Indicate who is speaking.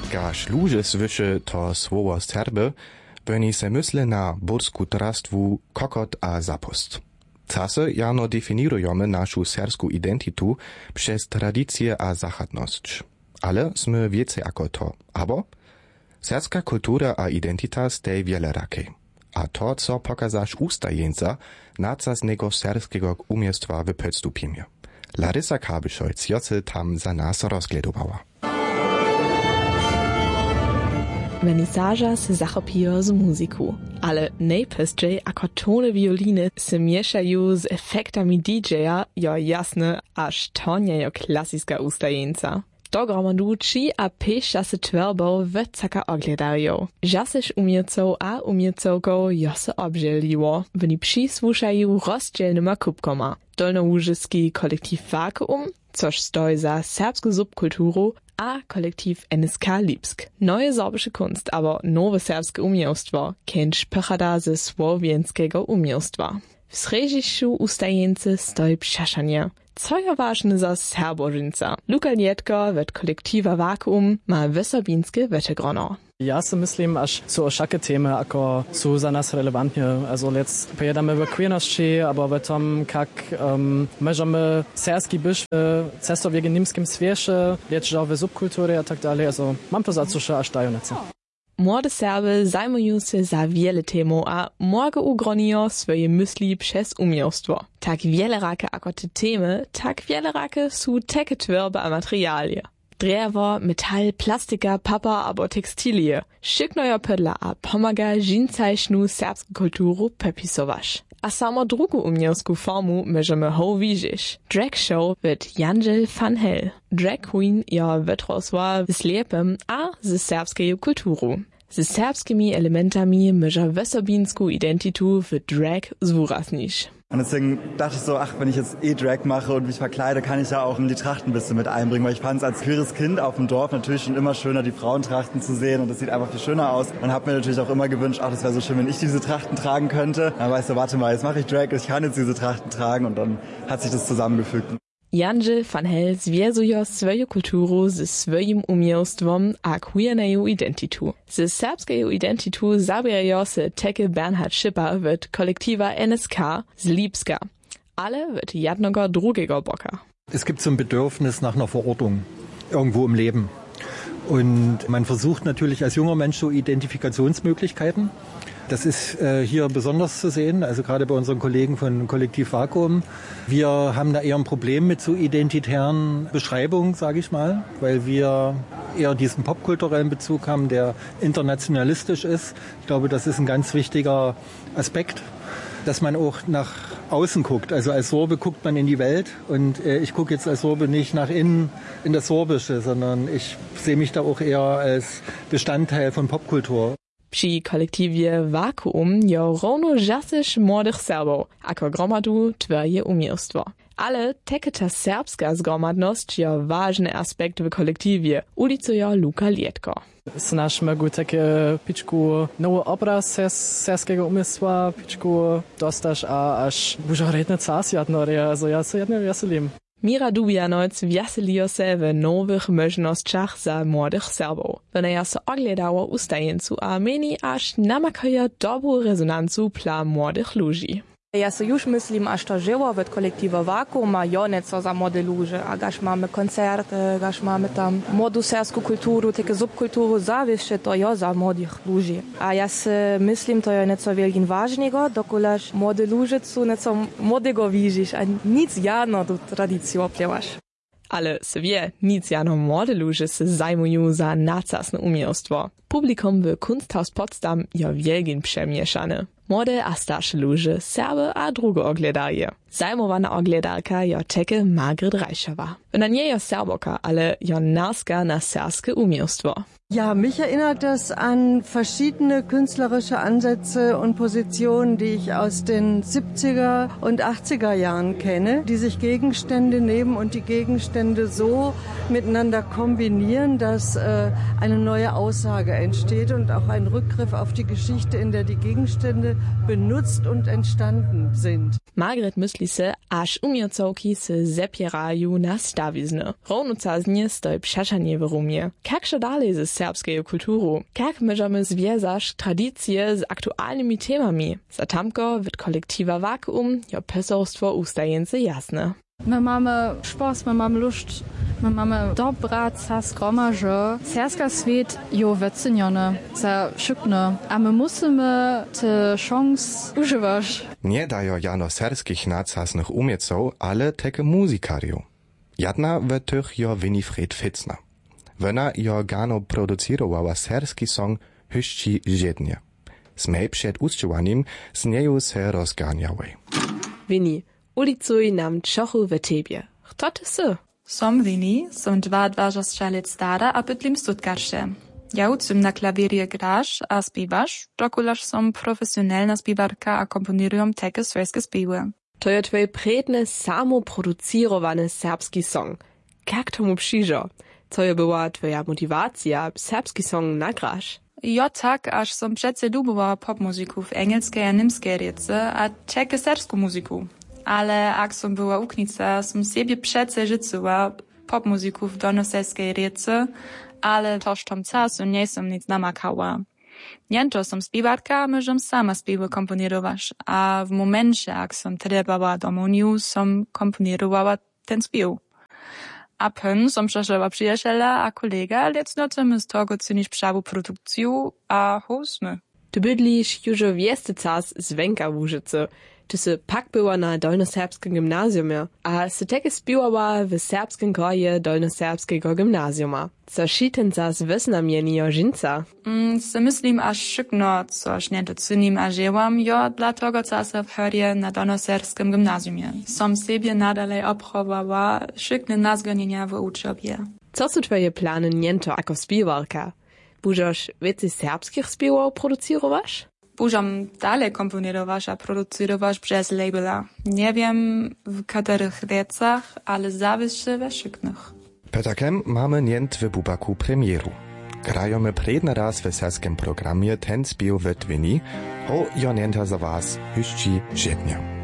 Speaker 1: Kaž luže svyše to słowo serby, oni se mysle na bursku trastwu kokot a zapust. Czasy jano definirujemy naszą serbską identitu przez tradycję a zachadność. Ale sme więcej jako to. Abo serbska kultura a identita stej wiele rakiej. A to, co pokazasz ustajeńca nacasnego serbskiego umiejstwa w podstupimie. Larisa Kabyszojc joce tam za nas rozgledowała.
Speaker 2: Vernisaża se zachopijo z muziku, ale najpierściej ako tone wioliny se mieszają z efektami DJ-a, jo jasne, aż to nie jo klasiska ustajeńca. Dogromadu 3 a 5 časy tverbov v caka ogledajo. Žaseš umiecov a umiecovkov jo se obželiło. Oni přisłušajú rozdzielnyma kubkoma. Dolnołużyski kolektiv Vakuum, což stoi za serbsku subkulturu, a kolektiv NSK Lipsk. Neue sorbische Kunst, aber nowe serbskie umiejstwo, kenč pychada ze słowiańskiego umiejstwa. W srežišću ustajence stoi przeszanie. Co je ważne za serbožinca? Luka Lietko ved kolektiva Vakuum ma wysobinskie wytegrono.
Speaker 3: Ja si myslím, až sú o všaké témy, ako sú za nás relevantne. Also let's pojedame v queernosti, aber v tom, jak możemy serbski byś cesto w nimskim świecie, lecz w subkultury a tak dalej. Also mam to za co, że aż dają nieco.
Speaker 2: Młode Serby zajmują się za wiele temów, a mogą ugronią swoje myśli przez umiejstwo. Tak wiele rake ako te temy, tak wiele rake są takie twerbe a materialie. Drzewo, metal, plastika, papa abo tekstilie. Szyknojo pydla a pomaga žincajšnu serbsku kulturu popisować. A samo drugu umiejsku formu możemy ho widzieć. Drag show wird Janžel van Hell. Drag queen jo wytrosła w slepem a z serbskiej kulturu. Z serbskimi elementami może wysobinsku identitu w drag zwuraznić.
Speaker 4: Und deswegen dachte ich so, ach, wenn ich jetzt Drag mache und mich verkleide, kann ich ja auch die Trachten ein bisschen mit einbringen, weil ich fand es als queeres Kind auf dem Dorf natürlich schon immer schöner, die Frauentrachten zu sehen und das sieht einfach viel schöner aus und habe mir natürlich auch immer gewünscht, ach, das wäre so schön, wenn ich diese Trachten tragen könnte. Dann war ich so, warte mal, jetzt mache ich Drag, ich kann jetzt diese Trachten tragen und dann hat sich das zusammengefügt.
Speaker 2: Janžel van Hell związuje swoją kulturę ze swoim umiejstwem a queerneju identitu. Ze serbskeju identitu zabierają się takie Bernhard Schipper w kolektiva NSK z Lipska, ale w jednego drugiego boka.
Speaker 5: Es gibt so ein Bedürfnis nach einer Verortung irgendwo im Leben. Und man versucht natürlich als junger Mensch so Identifikationsmöglichkeiten. Das ist hier besonders zu sehen, also gerade bei unseren Kollegen von Kollektiv Vakuum. Wir haben da eher ein Problem mit so identitären Beschreibungen, sage ich mal, weil wir eher diesen popkulturellen Bezug haben, der internationalistisch ist. Ich glaube, das ist ein ganz wichtiger Aspekt, dass man auch nach außen guckt. Also als Sorbe guckt man in die Welt und ich gucke jetzt als Sorbe nicht nach innen in das Sorbische, sondern ich sehe mich da auch eher als Bestandteil von Popkultur.
Speaker 2: Przy kolektivie Vakuum jo rovno žaseš młodych Serbov, ako gromadu twoje umiejstwo. Ale takie ta serbska zgromadność jo ważny aspekt w kolektivie, ulicuje Luka Lietko.
Speaker 3: Snažíme go také pičku nový obraz serbského uměstwa, pičku dostaš a až buď redne čas jadnorie, also ja se jedne veselím.
Speaker 2: Mira Dubianoc wjaselijo se w nowych możnościach za młodych Serbov. Ona se ogledało ustajencu a meni aż namakaja dobrą rezonancu dla młodych ludzi.
Speaker 6: Ja se już mislim, aż to żyło w kolektivu Vakuum, a jo neco za młode ludzie, a gaš mamy koncerte, gaš mamy tam młodu serbsku kulturu, takie subkulturu, zawieszcze to jo za młodych ludzi. A ja se mislim, to je neco wielkin ważnego, dokulaż młode ludzie su neco młodego widzisz, a nic jano tu tradycję oplewasz.
Speaker 2: Ale se wie, nic jano młode ludzie se zajmują za nacasne umiejstwo. Publikum w Kunsthaus Potsdam jo wielkin przemieszane. Młode a starsze ludzie, Serby a drugo ogledaje. Zajmowana ogledarka jo teke Margret Reichowa. Ona nie jo Serboka, ale jo narska na serbskie umiejstwo.
Speaker 7: Ja, mich erinnert das an verschiedene künstlerische Ansätze und Positionen, die ich aus den 70er und 80er Jahren kenne, die sich Gegenstände nehmen und die Gegenstände so miteinander kombinieren, dass eine neue Aussage entsteht und auch ein Rückgriff auf die Geschichte, in der die Gegenstände benutzt und entstanden sind.
Speaker 2: Margret myśli se, aż umiejcołki se zepierają na stawizny. Równoczasnie stoi przeszanie w Rumie. Kakże dalej ze serbskiej kulturu? Jak możemy związać tradycje z aktualnymi temami? Zatamko w kolektywa Vakuum jo poselstwo ustajence jasne.
Speaker 8: My mamy szpos, my mamy lust, my mamy dobrać sa skroma, że serska świat jo wyceniony za szybny, a my musimy te szans używać.
Speaker 1: Nie dają jano serskich nacasnych umieców, ale takie muzykariów. Jedna w tych jo Winifred Fitzner. Wona jo gano producirowała serski song Hyszci Ziednie. Smej przed uściewaniem z nieju se rozganiały.
Speaker 2: Winnie, ulicuj nam czochu w tebie. Kto ty sy?
Speaker 9: Som Winnie, som 22 let stara, a bydlim w Stuttgarcie. Ja uczym na klawierie grasz a śpiewasz, dokulaż som profesjonalna śpiewarka a komponirujem takie swojskie śpiewy.
Speaker 2: To je twoje predne samoproducirowany serbski song. Jak tomu przyjrzo? Co je była twoja motywacja, serbski song nagrasz?
Speaker 9: Jo tak, aż som przece lubowała popmuziku w engelskiej a niemskiej rece, a takie serbską muziku. Ale jak som była uknica, som siebie przece życzyła popmuziku w donoselskiej rece, ale toż tom czasu nie som nic namakała. Niento som śpiewarka, możem sama śpiewy komponirować, a w momencie, jak som trebała domoniu, som komponirowała ten śpiew. A pön som przeszła przyjaciela a kolega, lec nocemy z tego cynić prawu produkciju, a hosmy.
Speaker 2: Du bydlisz już wiesty czas zwenka w Łużycy. Ty sy pak była na dolnoserbskim gimnazjumie, a sy takie spiewała w serbskim kroje dolnoserbskiego gimnazjuma. Co ten czas wysnamienio żynca?
Speaker 9: Se myslím až šikno, což nie docením a žijam, jo, dla toho časa v Hörje na dolnoserbskim gimnazjumie. Som siebie nadalej obchowała szykne nazganienia w uczobie.
Speaker 2: Co są twoje plany niento jako spiewarka? Bužoš więcej serbskich spiewów producirowasz?
Speaker 9: Bužam dalej komponirować a producirować przez labela. Nie wiem w których wiecach, ale zawisze we szyknych.
Speaker 1: Petakem mamy nient w Bubaku premieru. Grajemy predny raz w serskim programie ten spiew w Dwini, ho jo nienta za was Hyszci Ziednie.